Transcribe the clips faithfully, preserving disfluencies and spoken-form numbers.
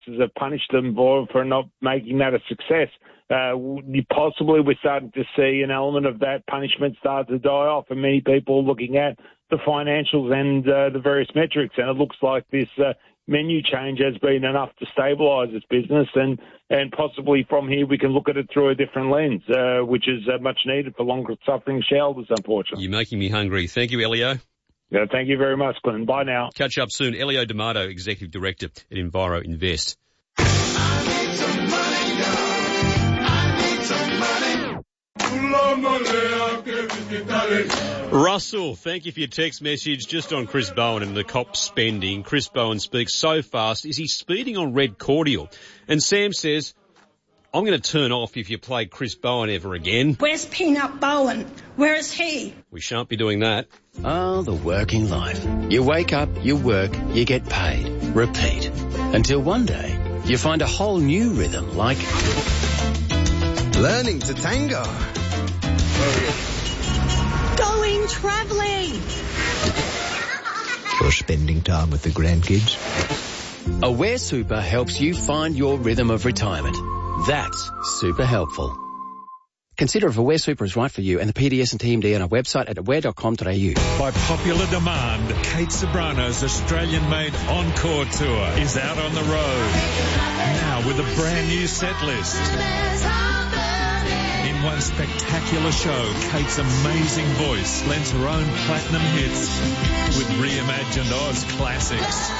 have punished them for, for not making that a success. Uh, possibly we're starting to see an element of that punishment start to die off, and many people are looking at the financials and uh, the various metrics, and it looks like this uh, menu change has been enough to stabilise its business, and, and possibly from here we can look at it through a different lens, uh, which is uh, much needed for longer-suffering shareholders, unfortunately. You're making me hungry. Thank you, Elio. Yeah, thank you very much, Glenn. Bye now. Catch up soon. Elio D'Amato, Executive Director at Enviro Invest. Russell, thank you for your text message just on Chris Bowen and the cop spending. Chris Bowen speaks so fast. Is he speeding on red cordial? And Sam says, I'm going to turn off if you play Chris Bowen ever again. Where's Peanut Bowen? Where is he? We shan't be doing that. Oh, the working life. You wake up, you work, you get paid. Repeat. Until one day, you find a whole new rhythm like... learning to tango. Going travelling. Or spending time with the grandkids. Aware Super helps you find your rhythm of retirement. That's super helpful. Consider if Aware Super is right for you and the P D S and T M D on our website at aware dot com dot a u. By popular demand, Kate Sobrano's Australian-made Encore Tour is out on the road. Now with a brand new set list. In one spectacular show, Kate's amazing voice lends her own platinum hits with reimagined Oz classics.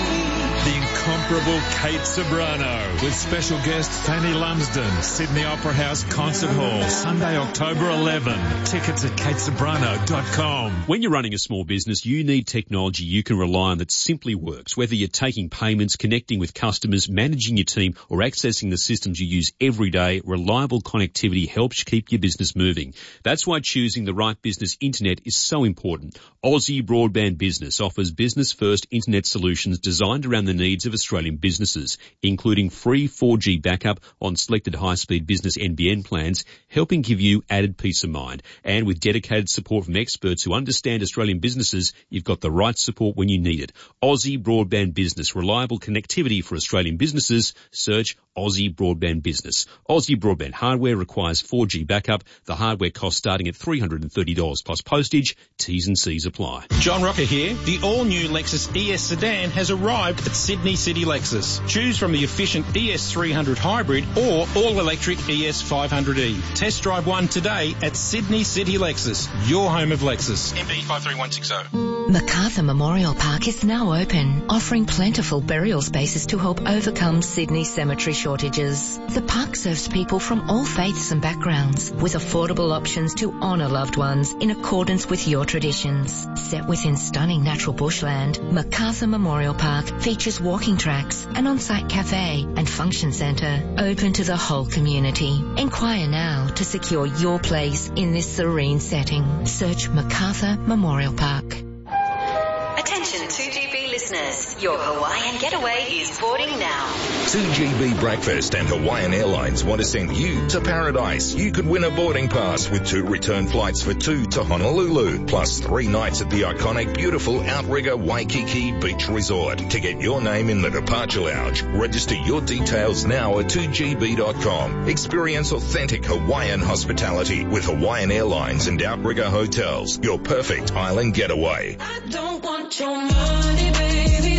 The incomparable Kate Sobrano with special guest Fanny Lumsden, Sydney Opera House Concert Hall, Sunday, October eleventh. Tickets at kate sobrano dot com. When you're running a small business, you need technology you can rely on that simply works. Whether you're taking payments, connecting with customers, managing your team, or accessing the systems you use every day, reliable connectivity helps keep your business moving. That's why choosing the right business internet is so important. Aussie Broadband Business offers business-first internet solutions designed around the needs of Australian businesses, including free four G backup on selected high-speed business N B N plans, helping give you added peace of mind. And with dedicated support from experts who understand Australian businesses, you've got the right support when you need it. Aussie Broadband Business, reliable connectivity for Australian businesses. Search Aussie Broadband Business. Aussie Broadband hardware requires four G backup. The hardware costs starting at three hundred thirty dollars plus postage. T's and C's apply. John Rocker here. The all-new Lexus E S sedan has arrived at Sydney City Lexus. Choose from the efficient E S three hundred Hybrid or all-electric E S five hundred E. Test drive one today at Sydney City Lexus, your home of Lexus. M B five three one six zero. Macarthur Memorial Park is now open, offering plentiful burial spaces to help overcome Sydney's cemetery shortages. The park serves people from all faiths and backgrounds, with affordable options to honour loved ones in accordance with your traditions. Set within stunning natural bushland, Macarthur Memorial Park features walking tracks, an on-site cafe and function centre open to the whole community. Inquire now to secure your place in this serene setting. Search Macarthur Memorial Park. Attention two G B listeners, your Hawaiian getaway is boarding now. two G B Breakfast and Hawaiian Airlines want to send you to paradise. You could win a boarding pass with two return flights for two to Honolulu, plus three nights at the iconic, beautiful Outrigger Waikiki Beach Resort. To get your name in the departure lounge, register your details now at two G B dot com. Experience authentic Hawaiian hospitality with Hawaiian Airlines and Outrigger Hotels. Your perfect island getaway. I don't want your money, baby,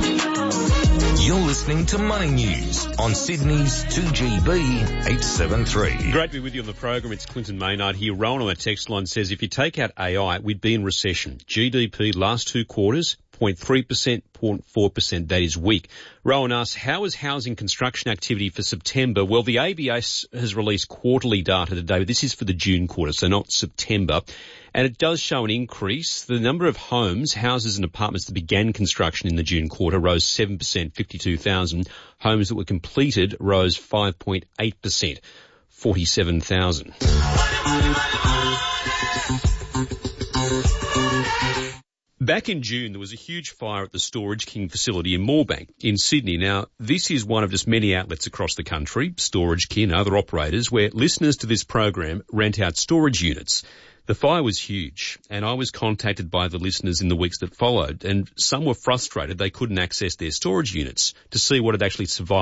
oh. You're listening to Money News on Sydney's two G B eight seven three. Great to be with you on the program. It's Clinton Maynard here. Rowan on the text line says, if you take out A I, we'd be in recession. G D P last two quarters, zero point three percent, zero point four percent. That is weak. Rowan asks, how is housing construction activity for September? Well, the A B S has released quarterly data today, but this is for the June quarter, so not September. And it does show an increase. The number of homes, houses and apartments that began construction in the June quarter rose seven percent, fifty-two thousand. Homes that were completed rose five point eight percent, forty-seven thousand. Back in June, there was a huge fire at the Storage King facility in Moorebank in Sydney. Now, this is one of just many outlets across the country, Storage King and other operators, where listeners to this program rent out storage units. The fire was huge, and I was contacted by the listeners in the weeks that followed, and some were frustrated they couldn't access their storage units to see what had actually survived